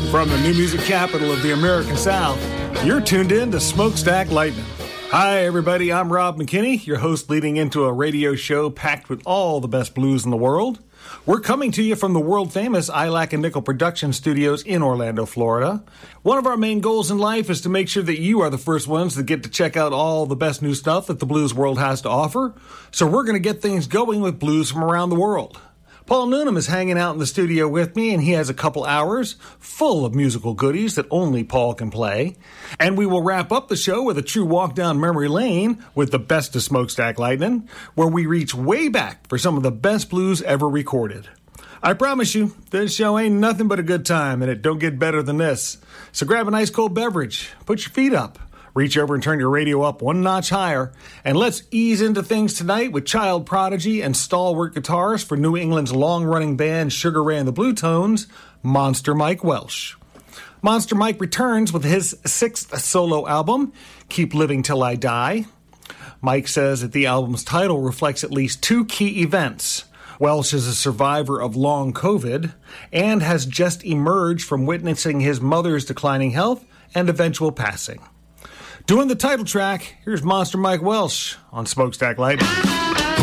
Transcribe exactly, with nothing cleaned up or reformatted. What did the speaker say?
From the new music capital of the American South, you're tuned in to Smokestack Lightning. Hi, everybody. I'm Rob McKinney, your host leading into a radio show packed with all the best blues in the world. We're coming to you from the world-famous I L A C and Nickel Production Studios in Orlando, Florida. One of our main goals in life is to make sure that you are the first ones that get to check out all the best new stuff that the blues world has to offer. So we're going to get things going with blues from around the world. Paul Noonan is hanging out in the studio with me, and he has a couple hours full of musical goodies that only Paul can play. And we will wrap up the show with a true walk down memory lane with the best of Smokestack Lightning, where we reach way back for some of the best blues ever recorded. I promise you, this show ain't nothing but a good time, and it don't get better than this. So grab a nice cold beverage, put your feet up, reach over and turn your radio up one notch higher, and let's ease into things tonight with child prodigy and stalwart guitarist for New England's long-running band Sugar Ray and the Blue Tones, Monster Mike Welsh. Monster Mike returns with his sixth solo album, Keep Living Till I Die. Mike says that the album's title reflects at least two key events. Welsh is a survivor of long COVID and has just emerged from witnessing his mother's declining health and eventual passing. Doing the title track, here's Monster Mike Welsh on Smokestack Lightning.